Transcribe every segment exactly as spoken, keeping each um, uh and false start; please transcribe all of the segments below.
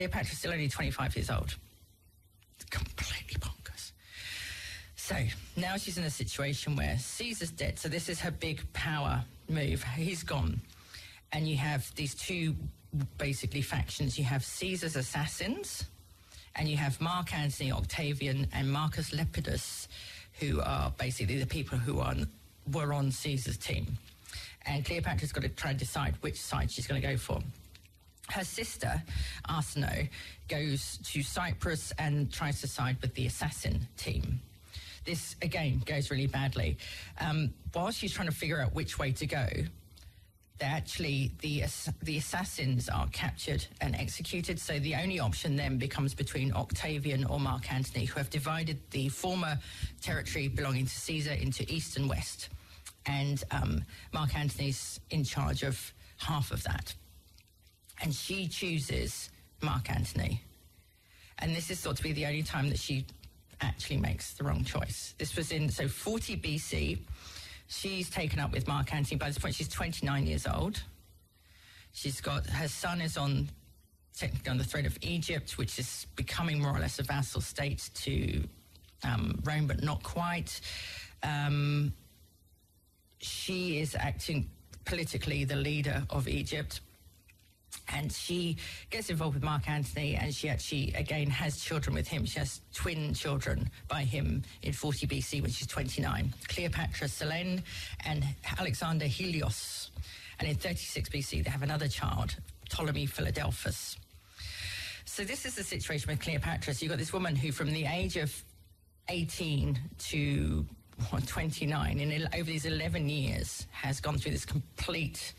Cleopatra's still only twenty-five years old. It's completely bonkers. So now she's in a situation where Caesar's dead. So this is her big power move. He's gone. And you have these two basically factions. You have Caesar's assassins, and you have Mark Antony, Octavian, and Marcus Lepidus, who are basically the people who are, were on Caesar's team. And Cleopatra's got to try and decide which side she's going to go for. Her sister, Arsinoe, goes to Cyprus and tries to side with the assassin team. This, again, goes really badly. Um, while she's trying to figure out which way to go, actually the, the assassins are captured and executed, so the only option then becomes between Octavian or Mark Antony, who have divided the former territory belonging to Caesar into east and west. And um, Mark Antony's in charge of half of that. And she chooses Mark Antony. And this is thought to be the only time that she actually makes the wrong choice. This was in, so forty B C. She's taken up with Mark Antony. By this point, she's twenty-nine years old. She's got, her son is on, technically on the throne of Egypt, which is becoming more or less a vassal state to um, Rome, but not quite. Um, she is acting politically the leader of Egypt. And she gets involved with Mark Antony, and she actually, again, has children with him. She has twin children by him in forty B C when she's twenty-nine. Cleopatra Selene and Alexander Helios. And in thirty-six B C, they have another child, Ptolemy Philadelphus. So this is the situation with Cleopatra. So you've got this woman who, from the age of eighteen to what, twenty-nine, in over these eleven years, has gone through this complete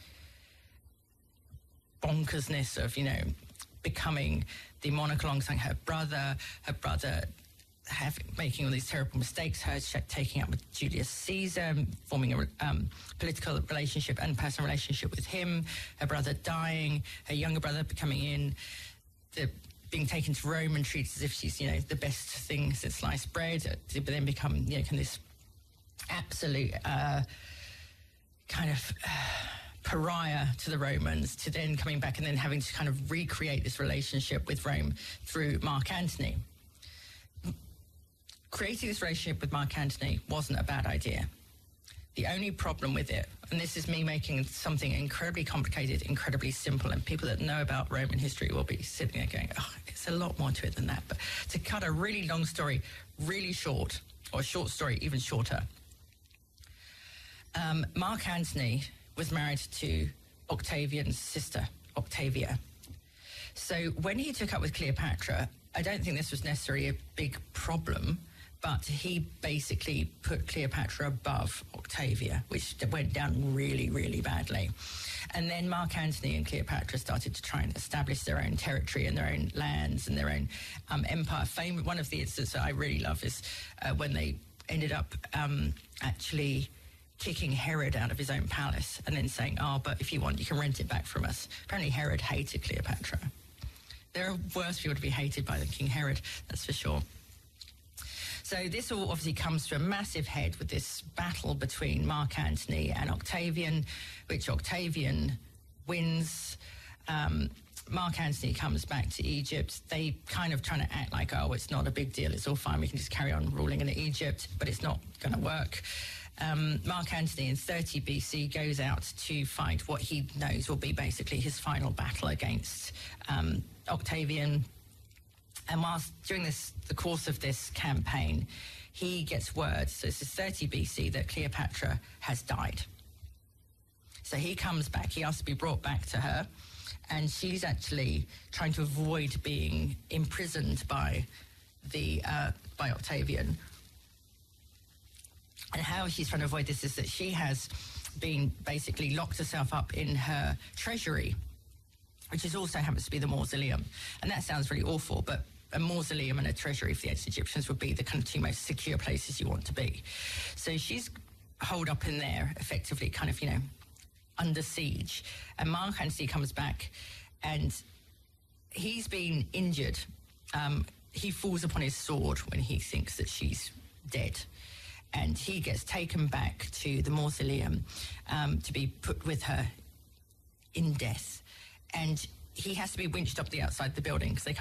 bonkersness of, you know, becoming the monarch alongside her brother, her brother have, making all these terrible mistakes, her taking up with Julius Caesar, forming a um, political relationship and personal relationship with him, her brother dying, her younger brother becoming in, the, being taken to Rome and treated as if she's, you know, the best thing since sliced bread, but then become, you know, kind of this absolute uh, kind of... Uh, pariah to the Romans, to then coming back and then having to kind of recreate this relationship with Rome through Mark Antony. Creating this relationship with Mark Antony wasn't a bad idea. The only problem with it, and this is me making something incredibly complicated, incredibly simple, and people that know about Roman history will be sitting there going, oh, it's a lot more to it than that. But to cut a really long story really short, or a short story even shorter, um, Mark Antony was married to Octavian's sister, Octavia. So when he took up with Cleopatra, I don't think this was necessarily a big problem, but he basically put Cleopatra above Octavia, which went down really, really badly. And then Mark Antony and Cleopatra started to try and establish their own territory and their own lands and their own um, empire. Fame, one of the instances that I really love is uh, when they ended up um, actually kicking Herod out of his own palace and then saying, oh, but if you want, you can rent it back from us. Apparently Herod hated Cleopatra. There are worse people to be hated by than King Herod, that's for sure. So this all obviously comes to a massive head with this battle between Mark Antony and Octavian, which Octavian wins. Um, Mark Antony comes back to Egypt. They kind of trying to act like, oh, it's not a big deal, it's all fine, we can just carry on ruling in Egypt, but it's not going to work. Um, Mark Antony in thirty B C goes out to fight what he knows will be basically his final battle against um, Octavian. And whilst during this, the course of this campaign, he gets word, so this is thirty B C, that Cleopatra has died. So he comes back, he asks to be brought back to her, and she's actually trying to avoid being imprisoned by the uh, by Octavian. And how she's trying to avoid this is that she has been basically locked herself up in her treasury, which is also happens to be the mausoleum. And that sounds really awful, but a mausoleum and a treasury for the ancient Egyptians would be the kind of two most secure places you want to be. So she's holed up in there, effectively kind of, you know, under siege. And Mark Antony comes back and he's been injured. Um, he falls upon his sword when he thinks that she's dead. And he gets taken back to the mausoleum um, to be put with her in death. And he has to be winched up the outside the building because they